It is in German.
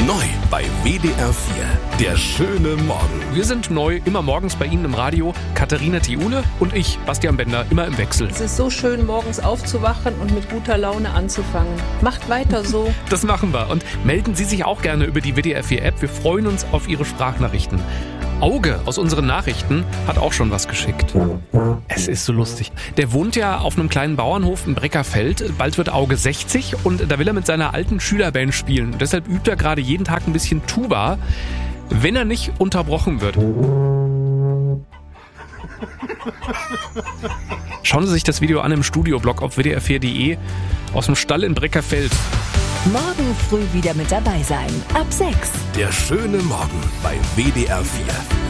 Neu bei WDR 4. Der schöne Morgen. Wir sind neu, immer morgens bei Ihnen im Radio. Katharina Thiule und ich, Bastian Bender, immer im Wechsel. Es ist so schön, morgens aufzuwachen und mit guter Laune anzufangen. Macht weiter so. Das machen wir. Und melden Sie sich auch gerne über die WDR 4 App. Wir freuen uns auf Ihre Sprachnachrichten. Auge aus unseren Nachrichten hat auch schon was geschickt. Es ist so lustig. Der wohnt ja auf einem kleinen Bauernhof in Breckerfeld. Bald wird Auge 60 und da will er mit seiner alten Schülerband spielen. Und deshalb übt er gerade jeden Tag ein bisschen Tuba, wenn er nicht unterbrochen wird. Schauen Sie sich das Video an im Studioblog auf wdr4.de aus dem Stall in Breckerfeld. Morgen früh wieder mit dabei sein. Ab 6. Der schöne Morgen bei WDR 4.